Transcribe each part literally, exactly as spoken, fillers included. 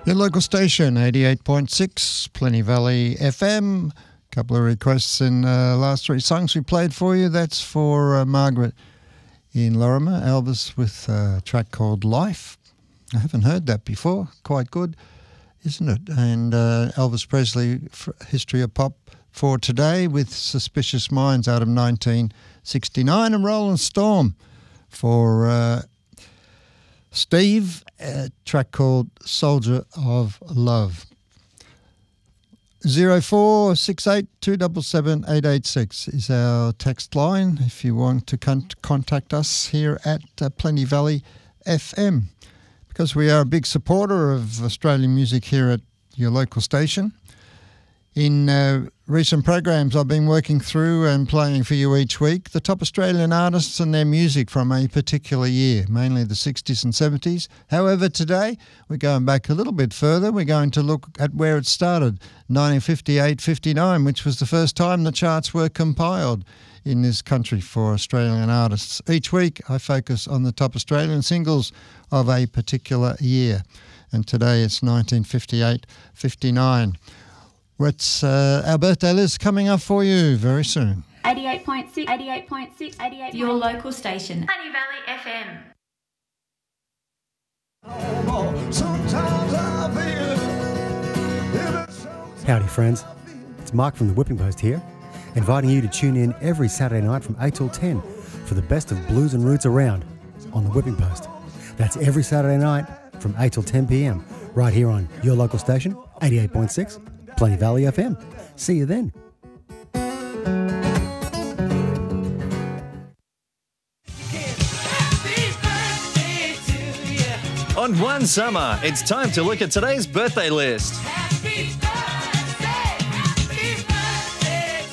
Your local station, eighty-eight point six, Plenty Valley F M. A couple of requests in uh, last three songs we played for you. That's for uh, Margaret in Lorimer, Elvis with a track called Life. I haven't heard that before. Quite good, isn't it? And uh, Elvis Presley, History of Pop for today with Suspicious Minds out of nineteen sixty-nine, and Rolling Storm for uh, Steve, a track called Soldier of Love. zero four six eight two seven seven eight eight six is our text line if you want to con- contact us here at uh, Plenty Valley F M. Because we are a big supporter of Australian music here at your local station. In uh, recent programs I've been working through and playing for you each week the top Australian artists and their music from a particular year, mainly the sixties and seventies. However, today we're going back a little bit further. We're going to look at where it started, nineteen fifty-eight fifty-nine, which was the first time the charts were compiled in this country for Australian artists. Each week I focus on the top Australian singles of a particular year, and today it's nineteen fifty-eight fifty-nine. It's uh, our birthday list coming up for you very soon. eighty-eight point six, eighty-eight point six, eighty-eight. Your local station, Plenty Valley F M. Howdy friends, it's Mark from the Whipping Post here, inviting you to tune in every Saturday night from eight till ten for the best of blues and roots around on the Whipping Post. That's every Saturday night from eight till ten p.m. right here on your local station, eighty-eight point six, Plenty Valley F M. See you then. On One Summer, it's time to look at today's birthday list. Happy birthday, happy birthday,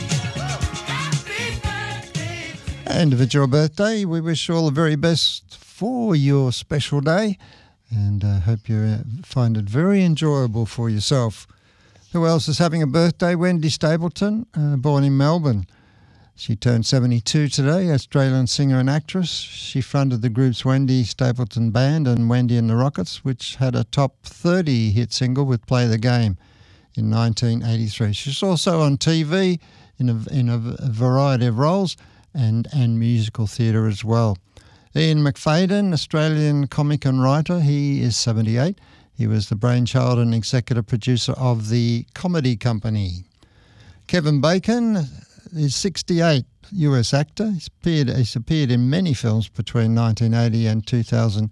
happy birthday. And if it's your birthday, we wish you all the very best for your special day, and I uh, hope you uh, find it very enjoyable for yourself. Who else is having a birthday? Wendy Stapleton, uh, born in Melbourne. She turned seventy-two today, Australian singer and actress. She fronted the groups Wendy Stapleton Band and Wendy and the Rockets, which had a top thirty hit single with Play the Game in nineteen eighty-three. She's also on T V in a, in a variety of roles and, and musical theatre as well. Ian McFadden, Australian comic and writer, he is seventy-eight. He was the brainchild and executive producer of The Comedy Company. Kevin Bacon is sixty-eight, U S actor. He's appeared, he's appeared in many films between nineteen eighty and two thousand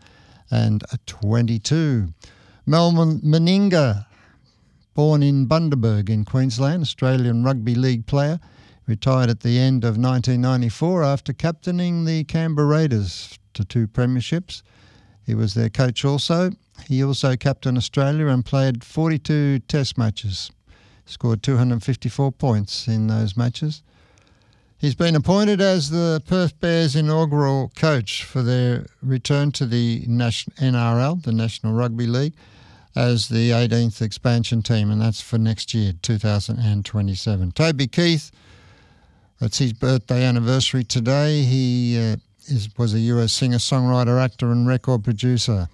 twenty-two. Mel Meninga, born in Bundaberg in Queensland, Australian rugby league player, retired at the end of nineteen ninety-four after captaining the Canberra Raiders to two premierships. He was their coach also. He also captained Australia and played forty-two test matches. Scored two hundred fifty-four points in those matches. He's been appointed as the Perth Bears' inaugural coach for their return to the N R L, the National Rugby League, as the eighteenth expansion team, and that's for next year, two thousand twenty-seven. Toby Keith, it's his birthday anniversary today. He uh, is, was a U S singer, songwriter, actor and record producer.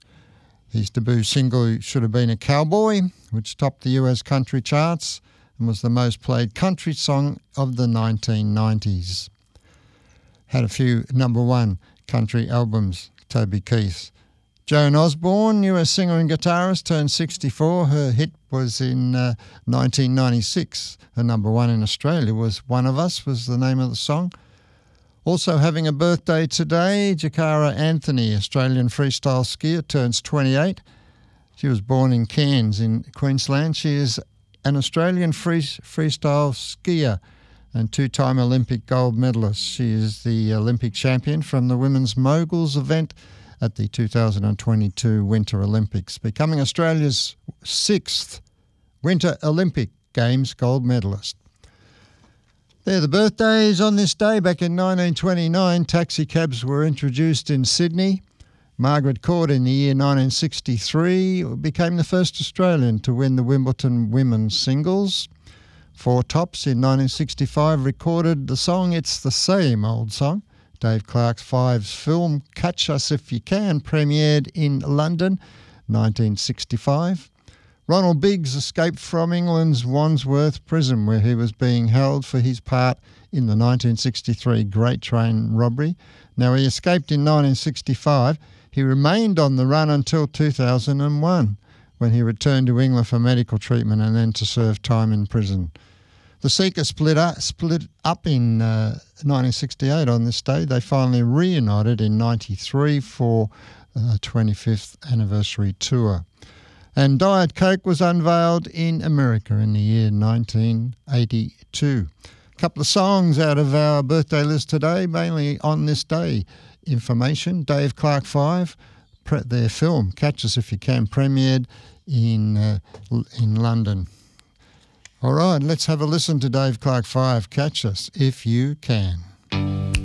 His debut single should have been a Cowboy, which topped the U S country charts and was the most played country song of the nineteen nineties. Had a few number one country albums, Toby Keith. Joan Osborne, U S singer and guitarist, turned sixty-four. Her hit was in uh, nineteen ninety-six. Her number one in Australia was One of Us, was the name of the song. Also having a birthday today, Jakara Anthony, Australian freestyle skier, turns twenty-eight. She was born in Cairns in Queensland. She is an Australian free, freestyle skier and two-time Olympic gold medalist. She is the Olympic champion from the Women's Moguls event at the two thousand twenty-two Winter Olympics, becoming Australia's sixth Winter Olympic Games gold medalist. They're the birthdays on this day. Back in nineteen twenty-nine, taxi cabs were introduced in Sydney. Margaret Court in the year nineteen sixty-three became the first Australian to win the Wimbledon women's singles. Four Tops in nineteen sixty-five recorded the song It's the Same Old Song. Dave Clark Five's film Catch Us If You Can premiered in London. nineteen sixty-five. Ronald Biggs escaped from England's Wandsworth prison, where he was being held for his part in the nineteen sixty-three Great Train robbery. Now, he escaped in nineteen sixty-five. He remained on the run until two thousand one, when he returned to England for medical treatment and then to serve time in prison. The Seekers split up, split up in uh, nineteen sixty-eight on this day. They finally reunited in ninety-three for the twenty-fifth anniversary tour. And Diet Coke was unveiled in America in the year nineteen eighty-two. A couple of songs out of our birthday list today, mainly on this day. Information, Dave Clark five, pre- their film, Catch Us If You Can, premiered in, uh, in London. All right, let's have a listen to Dave Clark five, Catch Us If You Can.